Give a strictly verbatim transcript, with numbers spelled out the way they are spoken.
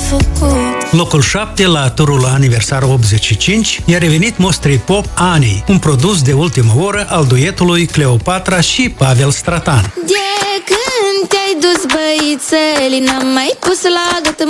făcut. Locul șapte la turul aniversar optzeci și cinci i-a revenit Mostri Pop Ani, un produs de ultimă oră al duetului Cleopatra și Pavel Stratan. De când te-ai dus, băițeli, n-am mai pus la gât